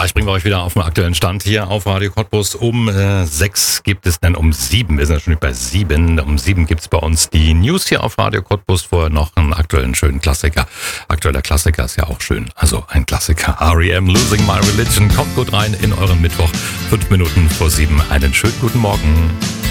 Gleich bringen wir euch wieder auf den aktuellen Stand hier auf Radio Cottbus. Um 6 gibt es dann um 7. Wir sind ja schon bei 7. Um 7 gibt es bei uns die News hier auf Radio Cottbus. Vorher noch einen aktuellen schönen Klassiker. Aktueller Klassiker ist ja auch schön. Also ein Klassiker. R.E.M. Losing My Religion. Kommt gut rein in euren Mittwoch. 5 Minuten vor 7. Einen schönen guten Morgen.